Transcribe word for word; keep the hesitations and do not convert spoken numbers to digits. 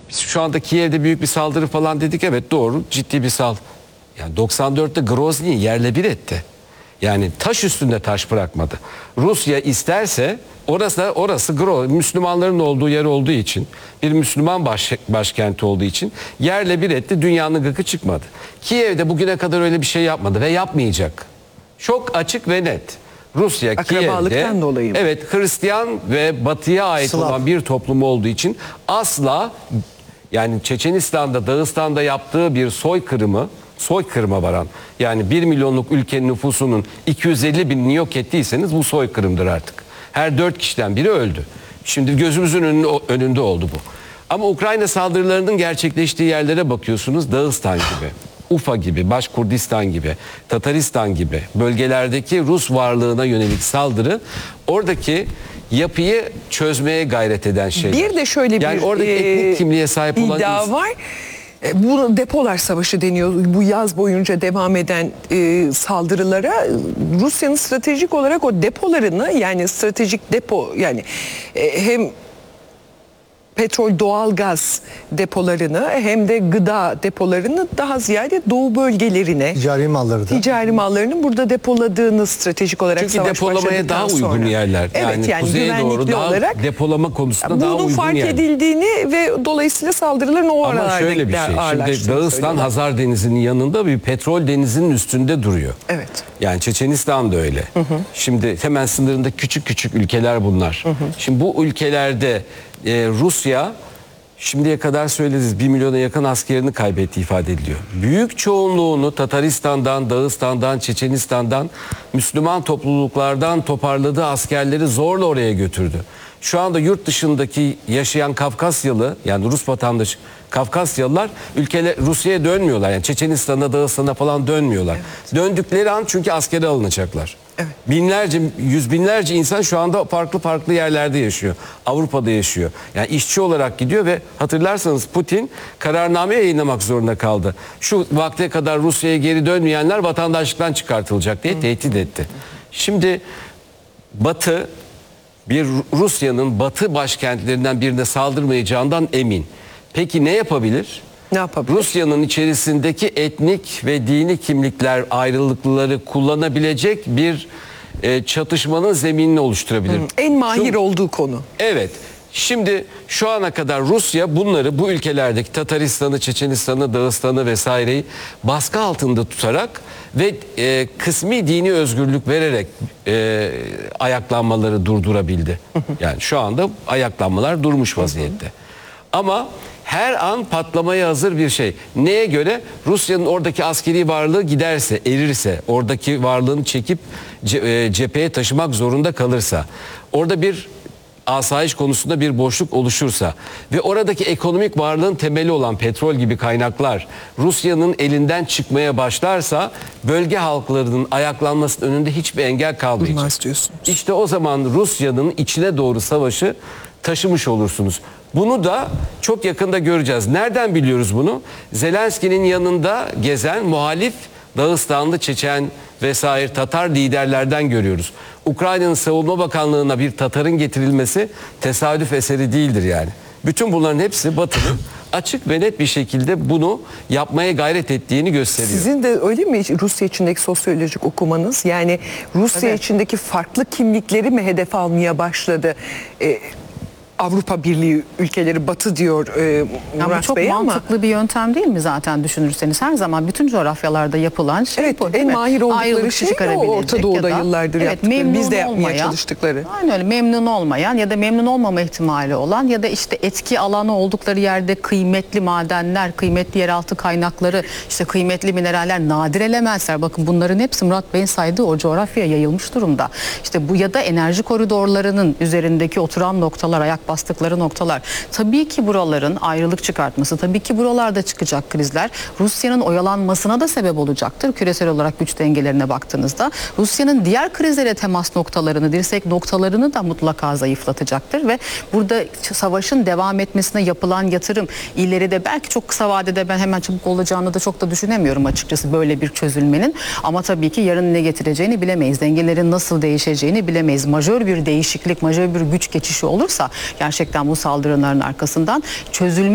Biz şu anda Kiev'de büyük bir saldırı falan dedik, evet doğru, ciddi bir saldırı. Yani doksan dörtte Grozny'yi yerle bir etti. Yani taş üstünde taş bırakmadı. Rusya isterse orası da orası Gro Müslümanların olduğu yer olduğu için, bir Müslüman baş, başkenti olduğu için yerle bir etti. Dünyanın gıkı çıkmadı. Kiev'de bugüne kadar öyle bir şey yapmadı ve yapmayacak. Çok açık ve net. Rusya Kiev'de dolayı mı? Evet, Hristiyan ve Batı'ya ait Slav. olan bir toplum olduğu için asla, yani Çeçenistan'da, Dağıstan'da yaptığı bir soykırımı, soykırıma varan, yani bir milyonluk ülkenin nüfusunun iki yüz elli binini yok ettiyseniz bu soykırımdır artık. Her dört kişiden biri öldü. Şimdi gözümüzün önünde, önünde oldu bu. Ama Ukrayna saldırılarının gerçekleştiği yerlere bakıyorsunuz, Dağıstan gibi, Ufa gibi, Başkurdistan gibi, Tataristan gibi bölgelerdeki Rus varlığına yönelik saldırı oradaki yapıyı çözmeye gayret eden şey. Bir de şöyle yani bir oradaki e, etnik kimliğe sahip olan iddia insan var. Bu depolar savaşı deniyor. Bu yaz boyunca devam eden e, saldırılara Rusya'nın stratejik olarak o depolarını, yani stratejik depo, yani e, hem petrol, doğalgaz depolarını hem de gıda depolarını daha ziyade doğu bölgelerine, ticari malları da, ticari mallarını burada depoladığını stratejik olarak çünkü savaş depolamaya daha uygun sonra. yerler. Evet, yani, yani kuzeye doğru daha olarak depolama konusunda daha uygun bunun fark yerler. edildiğini ve dolayısıyla saldırıların o aralarda Ama şöyle bir şey. Şimdi Dağıstan Hazar Denizi'nin yanında bir petrol denizinin üstünde duruyor. Evet. Yani Çeçenistan da öyle. Hı hı. Şimdi hemen sınırında küçük küçük ülkeler bunlar. Hı hı. Şimdi bu ülkelerde e, Rusya şimdiye kadar söylediğiniz bir milyona yakın askerini kaybetti ifade ediliyor. Büyük çoğunluğunu Tataristan'dan, Dağıstan'dan, Çeçenistan'dan, Müslüman topluluklardan toparladığı askerleri zorla oraya götürdü. Şu anda yurt dışındaki yaşayan Kafkasyalı, yani Rus vatandaşı Kafkasyalılar ülkele Rusya'ya dönmüyorlar. Yani Çeçenistan'a, Dağıstan'a falan dönmüyorlar. Evet. Döndükleri an çünkü askere alınacaklar. Evet. Binlerce, yüz binlerce insan şu anda farklı farklı yerlerde yaşıyor. Avrupa'da yaşıyor. Yani işçi olarak gidiyor ve hatırlarsanız Putin kararname yayınlamak zorunda kaldı. Şu vakte kadar Rusya'ya geri dönmeyenler vatandaşlıktan çıkartılacak diye Hı. tehdit etti. Şimdi Batı, bir Rusya'nın batı başkentlerinden birine saldırmayacağından emin. Peki ne yapabilir? Ne yapabilir? Rusya'nın içerisindeki etnik ve dini kimlikler, ayrılıkları kullanabilecek bir e, çatışmanın zeminini oluşturabilir. Hı, en mahir Şu, olduğu konu. Evet. Şimdi şu ana kadar Rusya bunları, bu ülkelerdeki Tataristan'ı, Çeçenistan'ı, Dağıstan'ı vesaireyi baskı altında tutarak ve e, kısmi dini özgürlük vererek e, ayaklanmaları durdurabildi. Yani şu anda ayaklanmalar durmuş vaziyette. Ama her an patlamaya hazır bir şey. Neye göre? Rusya'nın oradaki askeri varlığı giderse, erirse, oradaki varlığını çekip cepheye taşımak zorunda kalırsa, orada bir asayiş konusunda bir boşluk oluşursa ve oradaki ekonomik varlığın temeli olan petrol gibi kaynaklar Rusya'nın elinden çıkmaya başlarsa bölge halklarının ayaklanmasının önünde hiçbir engel kalmayacak. İşte o zaman Rusya'nın içine doğru savaşı taşımış olursunuz. Bunu da çok yakında göreceğiz. Nereden biliyoruz bunu? Zelenski'nin yanında gezen muhalif Dağıstanlı, Çeçen vesaire Tatar liderlerden görüyoruz. Ukrayna'nın Savunma Bakanlığı'na bir Tatar'ın getirilmesi tesadüf eseri değildir yani. Bütün bunların hepsi Batı'nın açık ve net bir şekilde bunu yapmaya gayret ettiğini gösteriyor. Sizin de öyle mi Rusya içindeki sosyolojik okumanız? Yani Rusya evet. içindeki farklı kimlikleri mi hedef almaya başladı? Ee, Avrupa Birliği ülkeleri Batı diyor e, Murat yani bu çok Bey ama mantıklı bir yöntem değil mi zaten düşünürseniz? Her zaman bütün coğrafyalarda yapılan şey evet, bu. En mahir oldukları şey o Orta Doğu'da da, yıllardır evet, yaptıkları, biz de yapmaya olmayan, çalıştıkları. Aynen öyle, memnun olmayan ya da memnun olmama ihtimali olan ya da işte etki alanı oldukları yerde kıymetli madenler, kıymetli yeraltı kaynakları, işte kıymetli mineraller, nadir elementler. Bakın bunların hepsi Murat Bey'in saydığı o coğrafyaya yayılmış durumda. İşte bu ya da enerji koridorlarının üzerindeki oturan noktalar, ayak bastıkları noktalar. Tabii ki buraların ayrılık çıkartması, tabii ki buralarda çıkacak krizler Rusya'nın oyalanmasına da sebep olacaktır. Küresel olarak güç dengelerine baktığınızda Rusya'nın diğer krizlere temas noktalarını, dirsek noktalarını da mutlaka zayıflatacaktır ve burada savaşın devam etmesine yapılan yatırım ileride belki çok kısa vadede ben hemen çabuk olacağını da çok da düşünemiyorum açıkçası böyle bir çözülmenin. Ama tabii ki yarın ne getireceğini bilemeyiz. Dengelerin nasıl değişeceğini bilemeyiz. Majör bir değişiklik, majör bir güç geçişi olursa gerçekten bu saldırıların arkasından çözülme